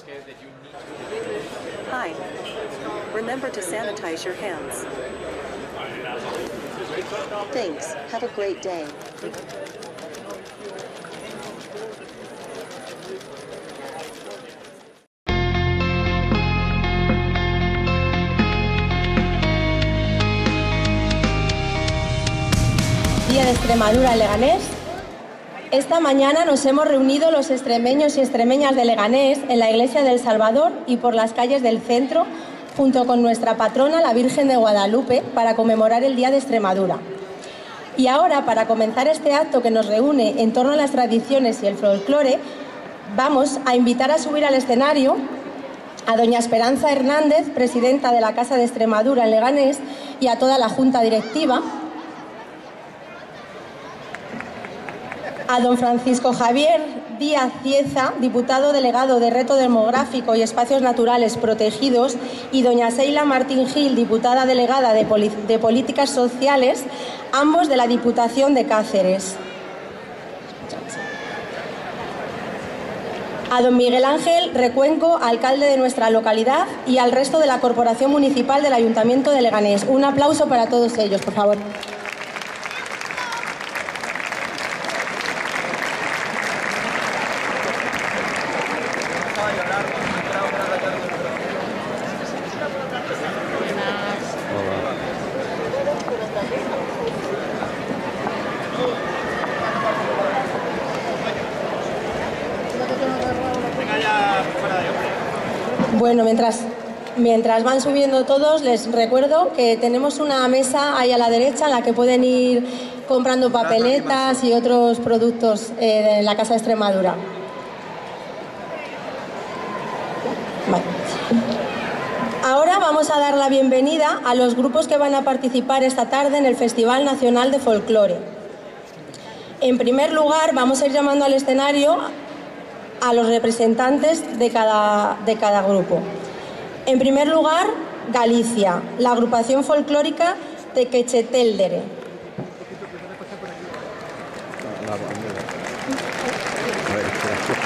Hi. Remember to sanitize your hands. Thanks. Have a great day. Día de Extremadura en Leganés. Esta mañana nos hemos reunido los extremeños y extremeñas de Leganés en la Iglesia del Salvador y por las calles del centro, junto con nuestra patrona, la Virgen de Guadalupe, para conmemorar el Día de Extremadura. Y ahora, para comenzar este acto que nos reúne en torno a las tradiciones y el folclore, vamos a invitar a subir al escenario a doña Esperanza Hernández, presidenta de la Casa de Extremadura en Leganés, y a toda la Junta Directiva, a don Francisco Javier Díaz Cieza, diputado delegado de Reto Demográfico y Espacios Naturales Protegidos, y doña Seila Martín Gil, diputada delegada de Políticas Sociales, ambos de la Diputación de Cáceres. A don Miguel Ángel Recuenco, alcalde de nuestra localidad, y al resto de la Corporación Municipal del Ayuntamiento de Leganés. Un aplauso para todos ellos, por favor. Bueno, mientras van subiendo todos, les recuerdo que tenemos una mesa ahí a la derecha en la que pueden ir comprando papeletas y otros productos de la Casa de Extremadura. Vale. Ahora vamos a dar la bienvenida a los grupos que van a participar esta tarde en el Festival Nacional de Folclore. En primer lugar, vamos a ir llamando al escenario a los representantes de cada grupo. En primer lugar, Galicia, la agrupación folclórica Tequecheteldere.